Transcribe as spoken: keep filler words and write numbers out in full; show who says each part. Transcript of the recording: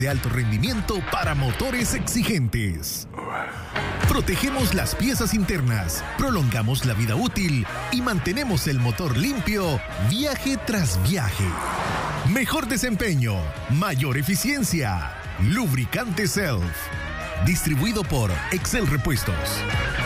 Speaker 1: de alto rendimiento para motores exigentes. Protegemos las piezas internas, prolongamos la vida útil y mantenemos el motor limpio viaje tras viaje. Mejor desempeño, mayor eficiencia. Lubricante Self. Distribuido por Excel Repuestos.